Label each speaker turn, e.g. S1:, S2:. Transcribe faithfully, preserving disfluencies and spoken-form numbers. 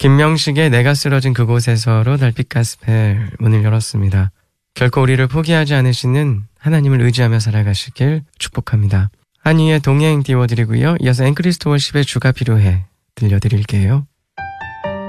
S1: 김명식의 내가 쓰러진 그곳에서로 달빛 가스펠 문을 열었습니다. 결코 우리를 포기하지 않으시는 하나님을 의지하며 살아가시길 축복합니다. 한이의 동행 띄워드리고요. 이어서 앵크리스트 월십의 주가 필요해 들려드릴게요.